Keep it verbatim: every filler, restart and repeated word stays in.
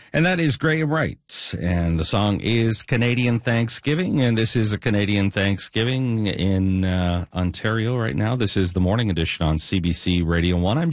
And that is Graham Wright. And the song is Canadian Thanksgiving. And this is a Canadian Thanksgiving in uh, Ontario right now. This is the morning edition on C B C Radio one. I'm